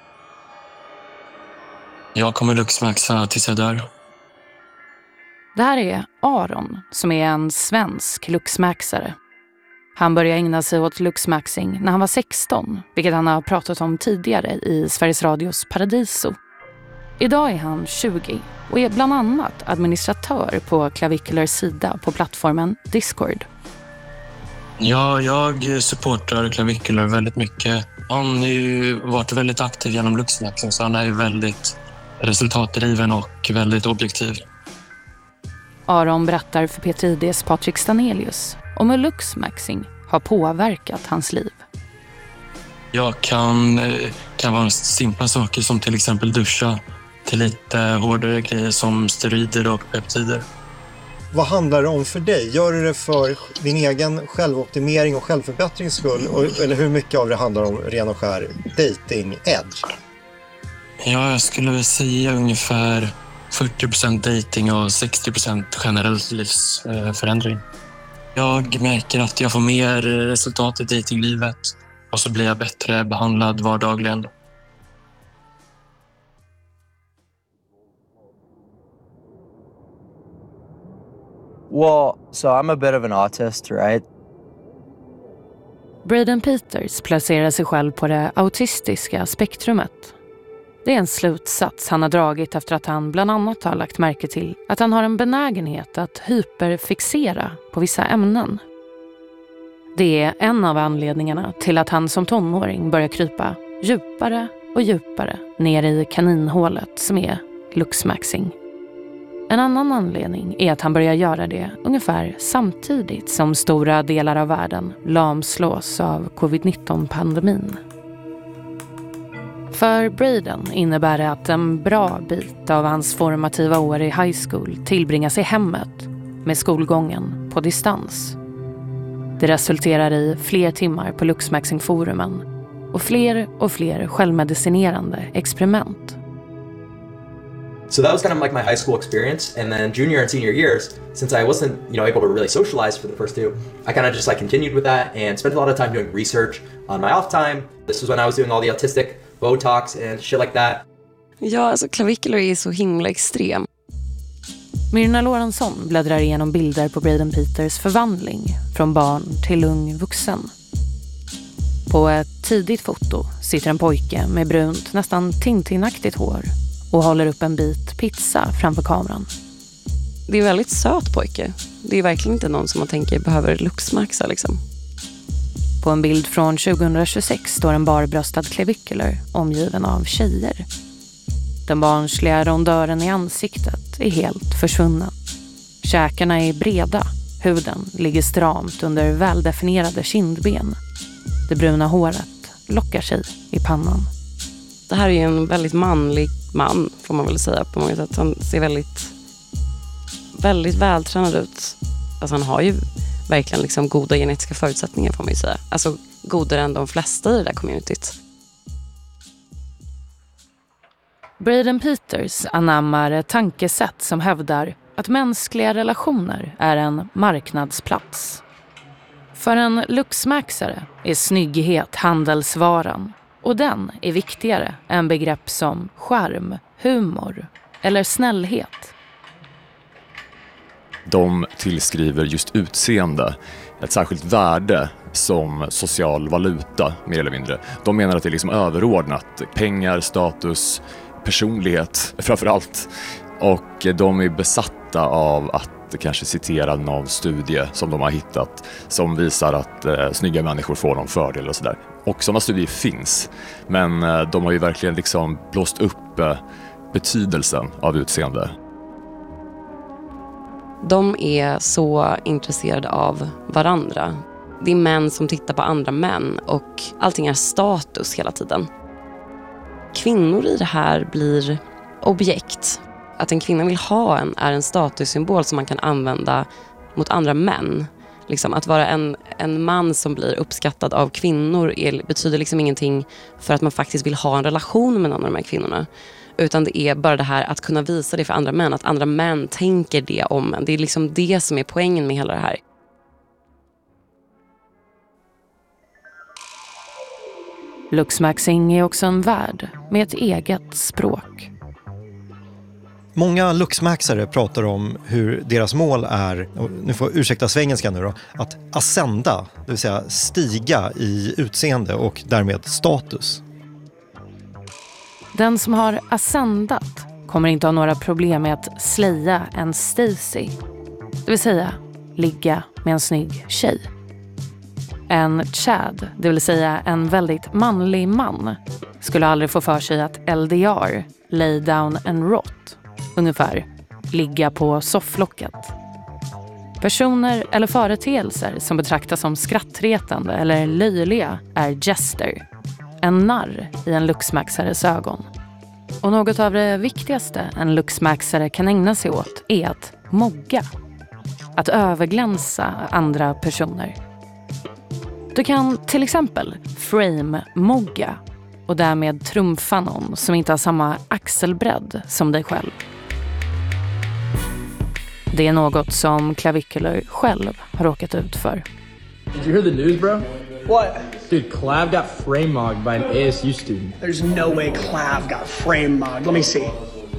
Jag kommer Looksmaxa tills jag dör. Det här är Aron som är en svensk looksmaxare. Han började ägna sig åt looksmaxing när han var sexton, vilket han har pratat om tidigare i Sveriges Radios Paradiso. Idag är han tjugo och är bland annat administratör på Claviculars sida på plattformen Discord. Ja, jag supportar Clavicular väldigt mycket. Han har ju varit väldigt aktiv genom Looksmaxing, så han är ju väldigt resultatdriven och väldigt objektiv. Aron berättar för P tre I D:s Patrik Stanelius om hur Looksmaxing har påverkat hans liv. Jag kan, kan vara simpla saker som till exempel duscha till lite hårdare grejer som steroider och peptider. Vad handlar det om för dig? Gör du det för din egen självoptimering och självförbättrings skull? Eller hur mycket av det handlar om ren och skär dating-edge? Ja, jag skulle väl säga ungefär fyrtio procent dating och sextio procent generell livsförändring. Jag märker att jag får mer resultat i datinglivet. och så blir jag bättre behandlad vardagligen. Well, so I'm a bit of an autist, right? Braden Peters placerar sig själv på det autistiska spektrumet. Det är en slutsats han har dragit efter att han bland annat har lagt märke till att han har en benägenhet att hyperfixera på vissa ämnen. Det är en av anledningarna till att han som tonåring börjar krypa djupare och djupare ner i kaninhålet som är luxmaxing. En annan anledning är att han börjar göra det ungefär samtidigt som stora delar av världen lamslås av covid nitton-pandemin. För Braden innebär det att en bra bit av hans formativa år i high school tillbringas i hemmet med skolgången på distans. Det resulterar i fler timmar på luxmaxing-forumen och fler och fler självmedicinerande experiment. So that was kind of like my high school experience, and then junior and senior years, since I wasn't, you know, able to really socialize for the first two, I kind of just like continued with that and spent a lot of time doing research on my off time. This was when I was doing all the autistic Botox and shit like that. Ja, alltså clavicular är så himla extrem. Myrna Lorentzon bläddrar igenom bilder på Braden Peters förvandling från barn till ung vuxen. På ett tidigt foto sitter en pojke med brunt, nästan Tintin-aktigt hår och håller upp en bit pizza framför kameran. Det är en väldigt söt pojke. Det är verkligen inte någon som man tänker behöver luxmaxa liksom. På en bild från tjugohundratjugosex står en barbröstad clavicular omgiven av tjejer. Den barnsliga rondören i ansiktet är helt försvunnen. Käkarna är breda, huden ligger stramt under väldefinierade kindben. Det bruna håret lockar sig i pannan. Det här är en väldigt manlig man, får man väl säga på många sätt. Han ser väldigt, väldigt vältränad ut. Alltså han har ju verkligen liksom goda genetiska förutsättningar, får man ju säga. Alltså godare än de flesta i det där communityt. Braden Peters anammar ett tankesätt som hävdar att mänskliga relationer är en marknadsplats. För en luxmaxare är snygghet handelsvaran, och den är viktigare än begrepp som charm, humor eller snällhet. De tillskriver just utseende ett särskilt värde som social valuta, mer eller mindre. De menar att det är liksom överordnat pengar, status, personlighet framförallt. Och de är besatta av att kanske citera någon studie som de har hittat som visar att eh, snygga människor får någon fördel och sådär. Och sådana studier finns, men eh, de har ju verkligen liksom blåst upp eh, betydelsen av utseende. De är så intresserade av varandra. Det är män som tittar på andra män och allting är status hela tiden. Kvinnor i det här blir objekt. Att en kvinna vill ha en är en statussymbol som man kan använda mot andra män. Liksom att vara en, en man som blir uppskattad av kvinnor är, betyder liksom ingenting för att man faktiskt vill ha en relation med någon av de här kvinnorna. Utan det är bara det här att kunna visa det för andra män. Att andra män tänker det om en. Det är liksom det som är poängen med hela det här. Luxmaxing är också en värld med ett eget språk. Många luxmaxare pratar om hur deras mål är, och nu får jag ursäkta svengelskan nu då, att ascenda, det vill säga stiga i utseende och därmed status. Den som har ascendat kommer inte ha några problem med att slaya en Stacy, det vill säga ligga med en snygg tjej. En Chad, det vill säga en väldigt manlig man, skulle aldrig få för sig att L D R, lay down and rot, ungefär ligga på sofflocket. Personer eller företeelser som betraktas som skrattretande eller löjliga är jester, en narr i en luxmaxares ögon. Och något av det viktigaste en luxmaxare kan ägna sig åt är att mogga, att överglänsa andra personer. Du kan till exempel frame-mogga och därmed trumfa någon som inte har samma axelbredd som dig själv. Det är något som Clavicular själv har råkat ut för. Did you hear the news, bro? What? Dude, Clav got frame mogged by an A S U student. There's no way Clav got frame mogged. Let me see.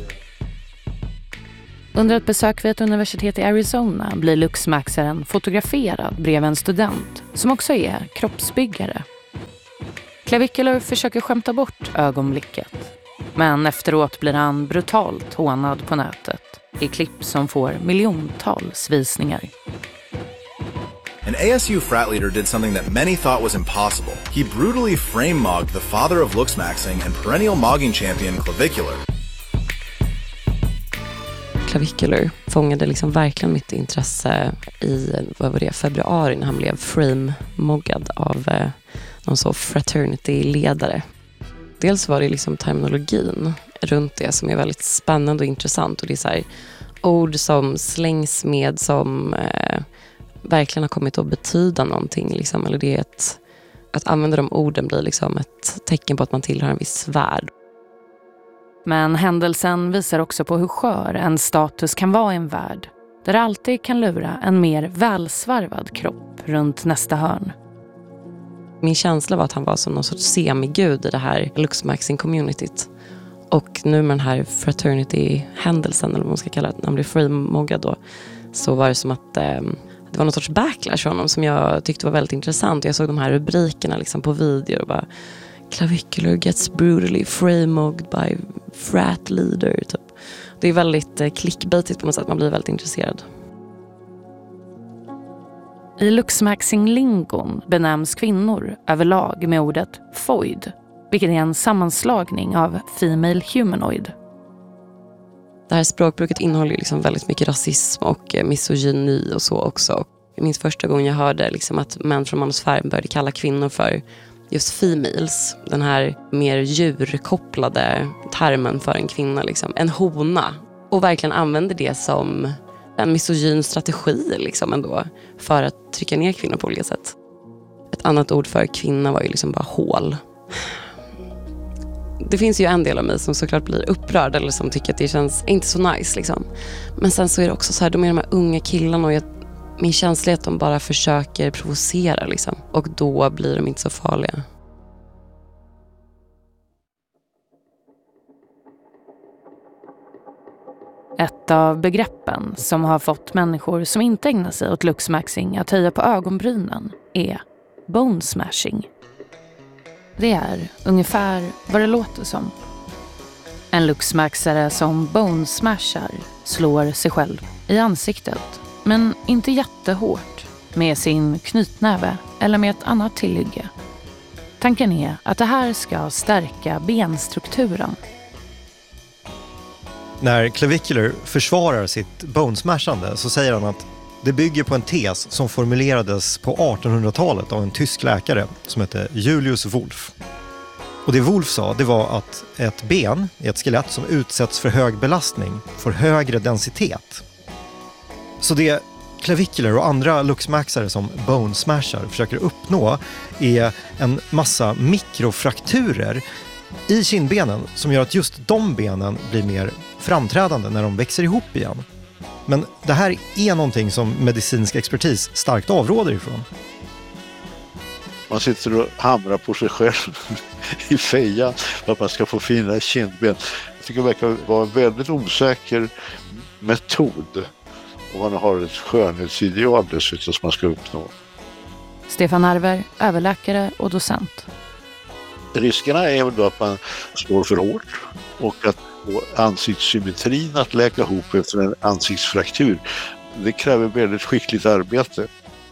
Under ett besök vid ett universitet i Arizona blir luxmaxaren fotograferad bredvid en student som också är kroppsbyggare. Clavicular försöker skämta bort ögonblicket, men efteråt blir han brutalt hånad på nätet i klipp som får miljontals visningar. An A S U frat leader did something that many thought was impossible. He brutally frame-mogged the father of looksmaxing and perennial mogging champion Clavicular. Clavicular fångade liksom verkligen mitt intresse i vad var det, februari när han blev frame-moggad av eh, någon så fraternity-ledare. Dels var det liksom terminologin runt det som är väldigt spännande och intressant. Och det är så här, ord som slängs med som eh, verkligen har kommit att betyda någonting. Liksom. Eller det är ett, att använda de orden blir liksom ett tecken på att man tillhör en viss värld. Men händelsen visar också på hur skör en status kan vara i en värld där det alltid kan lura en mer välsvarvad kropp runt nästa hörn. Min känsla var att han var som någon sorts semigud i det här luxmaxing-communityt. Och nu med den här fraternity-händelsen, eller vad man ska kalla det, när han blev free-moggad då, så var det som att eh, det var någon sorts backlash för honom som jag tyckte var väldigt intressant. Jag såg de här rubrikerna liksom på video och bara Clavicular gets brutally frame-mogged by frat leader. Typ. Det är väldigt eh, clickbaitigt på något sätt, man blir väldigt intresserad. I luxmaxing-lingon benämns kvinnor överlag med ordet foid, vilket är en sammanslagning av female humanoid. Det här språkbruket innehåller liksom väldigt mycket rasism och misogyni och så också. Min första gång jag hörde liksom att män från manosfären började kalla kvinnor för just females, den här mer djurkopplade termen för en kvinna, liksom, en hona, och verkligen använde det som en misogyn strategi liksom ändå för att trycka ner kvinnor på olika sätt. Ett annat ord för kvinna var ju liksom bara hål. Det finns ju en del av mig som såklart blir upprörd eller som tycker att det känns inte så nice liksom. Men sen så är det också så här, de är de här unga killarna och jag, min känsla är att de bara försöker provocera liksom. Och då blir de inte så farliga. Ett av begreppen som har fått människor som inte ägnar sig åt luxmaxing att höja på ögonbrynen är bone smashing. Det är ungefär vad det låter som. En luxmaxare som bone smashar slår sig själv i ansiktet, men inte jättehårt, med sin knytnäve eller med ett annat tillhygge. Tanken är att det här ska stärka benstrukturen. När Clavicular försvarar sitt bonesmashande så säger han att det bygger på en tes som formulerades på artonhundratalet av en tysk läkare som hette Julius Wolff. Och det Wolff sa, det var att ett ben i ett skelett som utsätts för hög belastning får högre densitet. Så det Clavicular och andra luxmaxare som bonesmashar försöker uppnå är en massa mikrofrakturer i kindbenen som gör att just de benen blir mer framträdande när de växer ihop igen. Men det här är någonting som medicinsk expertis starkt avråder ifrån. Man sitter och hamrar på sig själv i fejan för att man ska få fina kindben. Jag tycker det verkar vara en väldigt osäker metod om man har ett skönhetsideal dessutom som man ska uppnå. Stefan Arver, överläkare och docent. Riskerna är väl då att man slår för hårt och att ansiktssymmetrin att läka ihop efter en ansiktsfraktur. Det kräver väldigt skickligt arbete.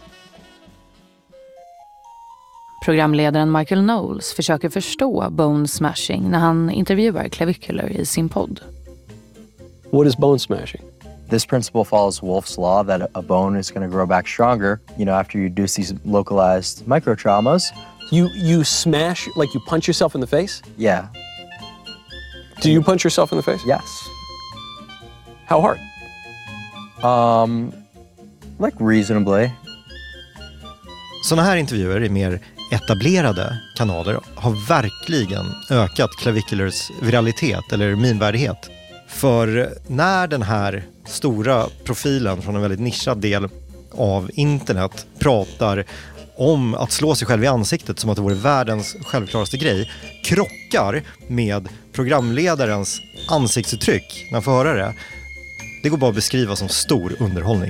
Programledaren Michael Knowles försöker förstå bone smashing när han intervjuar Clavicular i sin podd. What is bone smashing? This principle follows Wolff's law that a bone is going to grow back stronger, you know, after you do these localized microtraumas. You you smash, like you punch yourself in the face? Yeah. Do you punch yourself in the face? Yes. How hard? Um, like reasonably. Såna här intervjuer i mer etablerade kanaler har verkligen ökat Claviculars viralitet eller minvärdighet. För när den här stora profilen från en väldigt nischad del av internet pratar om att slå sig själv i ansiktet som att det vore världens självklaraste grej krockar med programledarens ansiktsuttryck när han får höra det. Det går bara att beskriva som stor underhållning.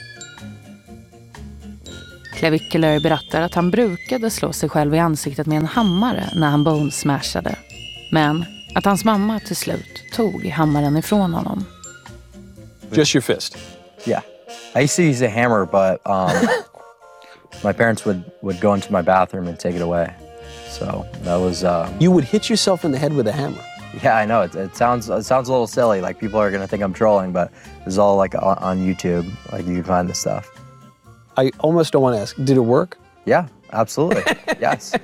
Clavicular berättar att han brukade slå sig själv i ansiktet med en hammare när han bone smashade. Men att hans mamma till slut tog hammaren ifrån honom. Just your fist? Yeah. I used to use a hammer, but um, my parents would, would go into my bathroom and take it away. So that was... Uh, you would hit yourself in the head with a hammer? Yeah, I know. It, it sounds it sounds a little silly. Like, people are going to think I'm trolling, but it's all like on, on YouTube. Like, you can find this stuff. I almost don't want to ask, did it work? Yeah, absolutely. Yes.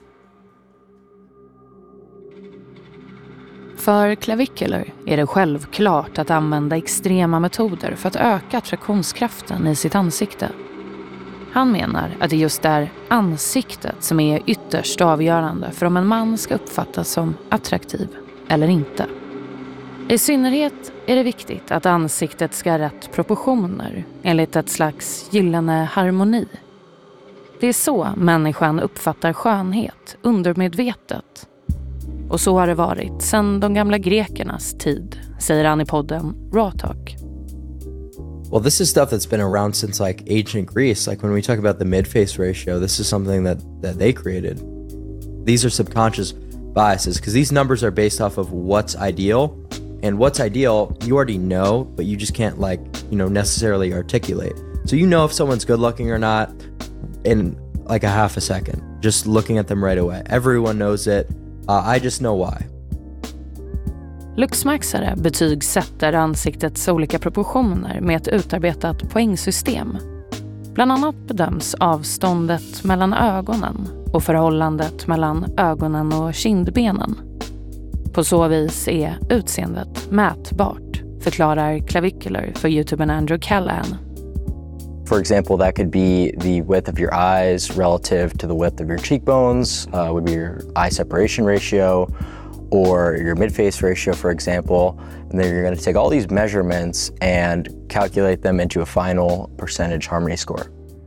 För Clavicular är det självklart att använda extrema metoder för att öka attraktionskraften i sitt ansikte. Han menar att det just är ansiktet som är ytterst avgörande för om en man ska uppfattas som attraktiv eller inte. I synnerhet är det viktigt att ansiktet ska ha rätt proportioner enligt ett slags gyllene harmoni. Det är så människan uppfattar skönhet undermedvetet. Och så har det varit sedan de gamla grekernas tid, säger han i podden Raw Talk. Well, this is stuff that's been around since like ancient Greece. Like when we talk about the mid-face ratio, this is something that, that they created. These are subconscious biases because these numbers are based off of what's ideal. And what's ideal, you already know, but you just can't like, you know, necessarily articulate. So you know if someone's good looking or not in like a half a second, just looking at them right away. Everyone knows it. Uh, I just know why. Luxmaxare betygsätter ansiktets olika proportioner med ett utarbetat poängsystem. Bland annat bedöms avståndet mellan ögonen och förhållandet mellan ögonen och kindbenen. På så vis är utseendet mätbart, förklarar Clavicular för YouTubern Andrew Callahan. For example, that could be the width of your eyes relative to the width of your cheekbones, uh, would be your eye separation ratio, or your mid-face ratio, for example. And then you're going to take all these measurements and calculate them into a final percentage harmony score.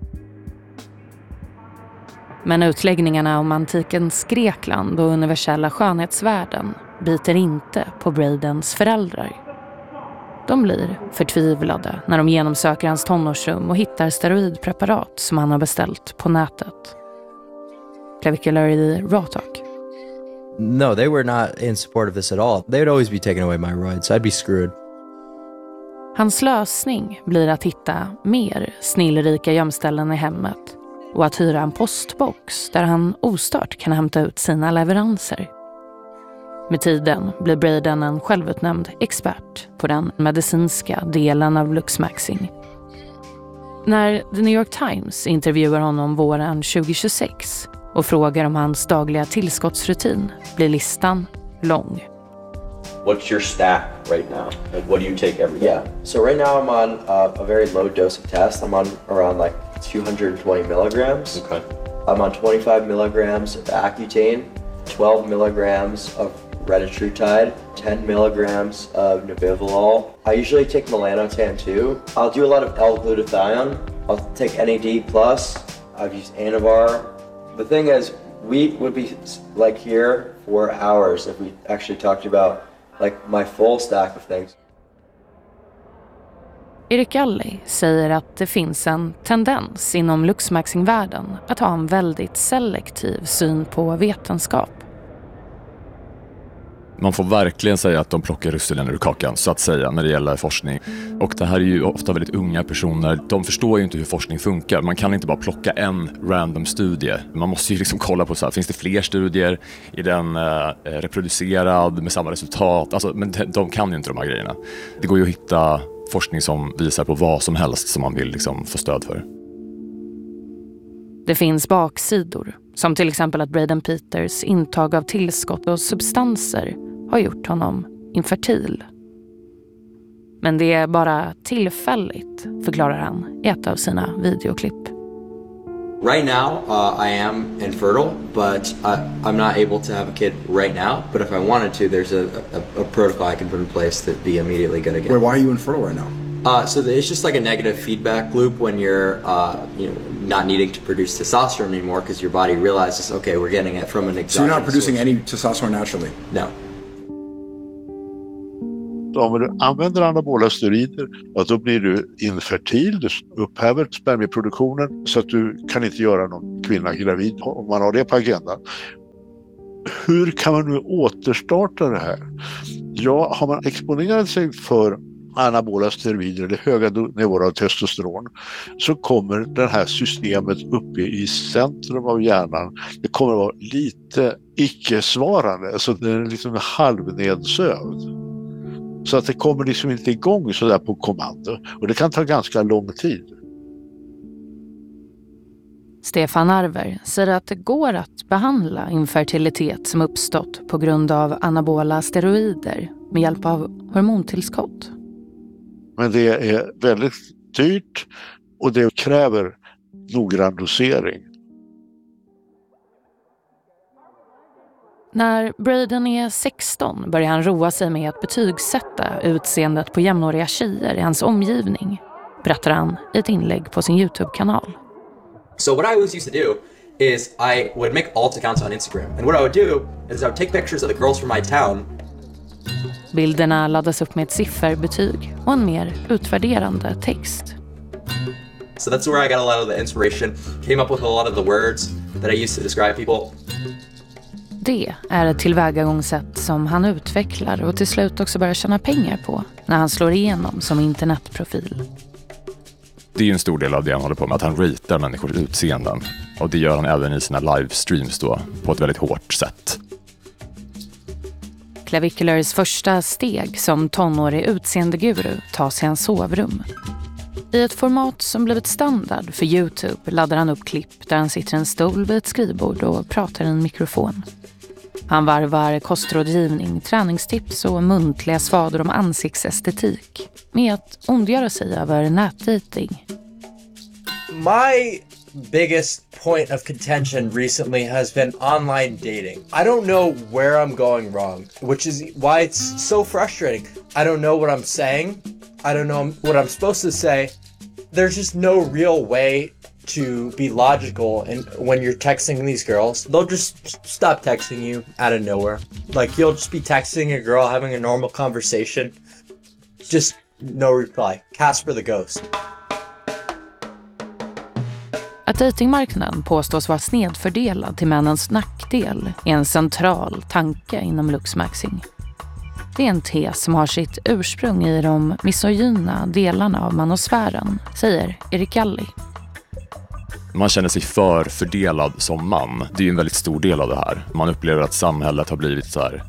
Men utläggningarna om antikens Grekland och universella skönhetsvärden biter inte på Bradens föräldrar. De blir förtvivlade när de genomsöker hans tonårsrum och hittar steroidpreparat som han har beställt på nätet. Clavicular i Raw Talk. No, they were not in support of this at all. They would always be taking away my roids, so I'd be screwed. Hans lösning blir att hitta mer snillrika gömställen i hemmet och att hyra en postbox där han ostört kan hämta ut sina leveranser. Med tiden blir Braden en självutnämnd expert på den medicinska delen av luxmaxing. När The New York Times intervjuar honom våren tjugohundratjugosex och frågar om hans dagliga tillskottsrutin blir listan lång. What's your stack right now? Like, what do you take every day? Yeah. So right now I'm on uh, a very low dose of test. I'm on around like two hundred twenty milligrams. Okay. I'm on twenty-five milligrams of Accutane, twelve milligrams of Retatrutide, ten milligrams of Nebivolol. I usually take Melanotan too. I'll do a lot of L-glutathione. I'll take N A D plus. I've used Anavar. The thing is, we would be like here for hours if we actually talked about like my full stack of things. Erik Alley säger att det finns en tendens inom luxmaxing-världen att ha en väldigt selektiv syn på vetenskap. Man får verkligen säga att de plockar russinen ur kakan, så att säga, när det gäller forskning. Och det här är ju ofta väldigt unga personer. De förstår ju inte hur forskning funkar. Man kan inte bara plocka en random studie. Man måste ju liksom kolla på så här, finns det fler studier? Är den eh, reproducerad med samma resultat? Alltså, men de, de kan ju inte de här grejerna. Det går ju att hitta forskning som visar på vad som helst som man vill liksom få stöd för. Det finns baksidor, som till exempel att Braden Peters intag av tillskott och substanser har gjort honom infertil. Men det är bara tillfälligt, förklarar han i ett av sina videoklipp. Right now, uh, I am infertile, but I, I'm not able to have a kid right now. But if I wanted to, there's a, a, a protocol I can put in place to be immediately good again. Wait, why are you infertile right now? Uh, so it's just like a negative feedback loop when you're, uh, you know, not needing to produce testosterone anymore because your body realizes, okay, we're getting it from an exogenous So you're not producing source. any testosterone naturally? No. Om du använder anabola steroider, ja, då blir du infertil, du upphäver spermieproduktionen så att du kan inte göra någon kvinna gravid om man har det på agendan. Hur kan man nu återstarta det här? Ja, har man exponerat sig för anabola steroider eller höga nivåer av testosteron så kommer det här systemet uppe i centrum av hjärnan. Det kommer att vara lite icke-svarande, så det är liksom halvnedsövd. Så att det kommer liksom inte igång så där på kommando. Och det kan ta ganska lång tid. Stefan Arver säger att det går att behandla infertilitet som uppstått på grund av anabola steroider med hjälp av hormontillskott. Men det är väldigt dyrt och det kräver noggrann dosering. När Braden är sexton börjar han roa sig med att betygsätta utseendet på jämnåriga tjejer i hans omgivning, berättar han i ett inlägg på sin YouTube-kanal. So what I always used to do is I would make alt accounts on Instagram. And what I would do is I would take pictures of the girls from my town. Bilderna laddas upp med ett sifferbetyg och en mer utvärderande text. So that's where I got a lot of the inspiration, came up with a lot of the words that I used to describe people. Det är ett tillvägagångssätt som han utvecklar och till slut också börjar tjäna pengar på när han slår igenom som internetprofil. Det är ju en stor del av det han håller på med, att han ratear människors utseenden. Och det gör han även i sina livestreams då, på ett väldigt hårt sätt. Claviculars första steg som tonårig utseendeguru tas i hans sovrum. I ett format som blivit standard för YouTube laddar han upp klipp där han sitter i en stol vid ett skrivbord och pratar i en mikrofon. Han varvar kostrådgivning, träningstips och muntliga svader om ansiktsestetik med att ondgöra sig över nätdating. My biggest point of contention recently has been online dating. I don't know where I'm going wrong, which is why it's so frustrating. I don't know what I'm saying. I don't know what I'm supposed to say. There's just no real way to be logical, and when you're texting these girls, they'll just stop texting you out of nowhere. Like, you'll just be texting a girl, having a normal conversation, just no reply. Casper the Ghost. Att datingmarknaden påstås vara snedfördelad till männens nackdel är en central tanke inom luxmaxing. Det är en tes som har sitt ursprung i de misogyna delarna av manosfären, säger Erik Galli. Man känner sig för fördelad som man. Det är ju en väldigt stor del av det här. Man upplever att samhället har blivit så här,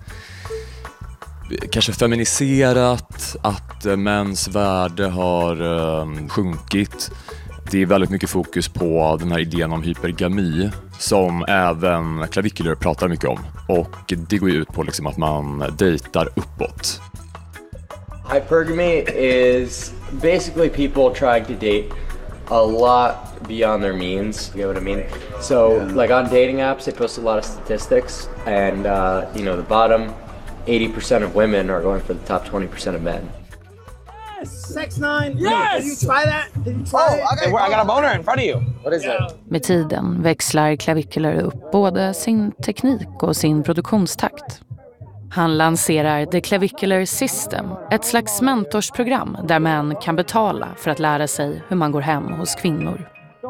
kanske feminiserat, att mäns värde har um, sjunkit. Det är väldigt mycket fokus på den här idén om hypergami som även Clavicular pratar mycket om. Och det går ju ut på liksom att man dejtar uppåt. Hypergamy is basically people trying to date a lot beyond their means. You get what I mean? So, yeah. Like on dating apps, they post a lot of statistics, and uh, you know, the bottom eighty percent of women are going for the top twenty percent of men. Sex nine. Yes! Did you try that? Did you try Oh, it? I got, I got a boner in front of you. What is Yeah. it? Med tiden växlar Clavicular upp både sin teknik och sin produktionstakt. Han lanserar The Clavicular System, ett slags mentorsprogram där män kan betala för att lära sig hur man går hem hos kvinnor.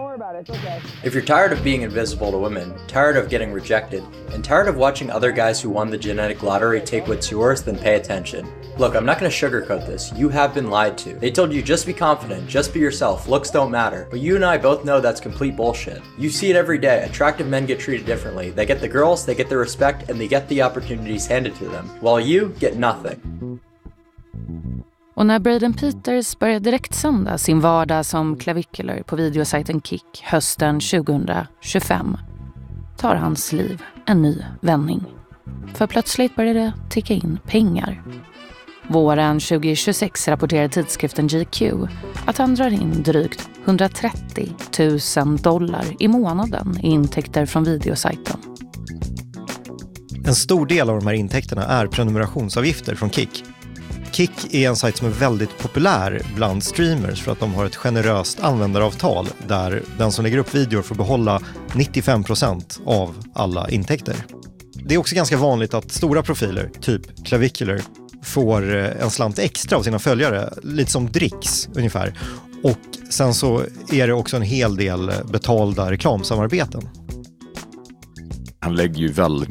If you're tired of being invisible to women, tired of getting rejected, and tired of watching other guys who won the genetic lottery take what's yours, then pay attention. Look, I'm not going to sugarcoat this. You have been lied to. They told you just be confident, just be yourself, looks don't matter. But you and I both know that's complete bullshit. You see it every day. Attractive men get treated differently. They get the girls, they get the respect, and they get the opportunities handed to them. While you get nothing. Och när Braden Peters började direktsända sin vardag som Clavicular på videosajten Kik hösten tjugohundratjugofem tar hans liv en ny vändning. För plötsligt började det ticka in pengar. Våren tjugohundratjugosex rapporterar tidskriften G Q att han drar in drygt hundratrettio tusen dollar i månaden i intäkter från videosajten. En stor del av de här intäkterna är prenumerationsavgifter från Kik. Kick är en sajt som är väldigt populär bland streamers för att de har ett generöst användaravtal där den som lägger upp videor får behålla nittiofem procent av alla intäkter. Det är också ganska vanligt att stora profiler, typ Clavicular, får en slant extra av sina följare, lite som Dricks ungefär. Och sen så är det också en hel del betalda reklamsamarbeten. Han lägger ju väldigt